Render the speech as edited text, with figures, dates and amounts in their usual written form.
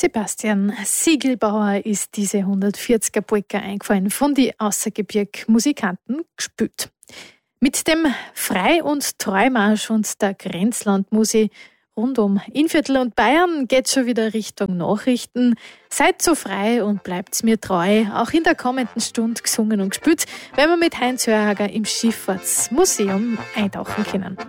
Sebastian Siegelbauer ist diese 140er Polka eingefallen, von die Außergebirg-Musikanten gespielt. Mit dem Frei- und Treumarsch und der Grenzlandmusik rund um Innviertel und Bayern geht's schon wieder Richtung Nachrichten. Seid so frei und bleibt's mir treu. Auch in der kommenden Stunde gesungen und gespielt, wenn wir mit Heinz Hörhager im Schifffahrtsmuseum eintauchen können.